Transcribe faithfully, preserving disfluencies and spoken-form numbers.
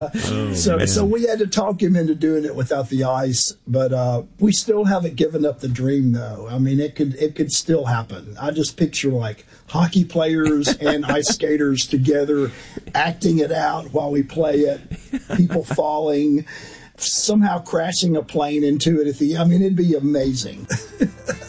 Oh, so man. so we had to talk him into doing it without the ice, but uh, we still haven't given up the dream, though. I mean, it could it could still happen. I just picture like hockey players and ice skaters together acting it out while we play it, people falling, somehow crashing a plane into it at the I mean, it'd be amazing.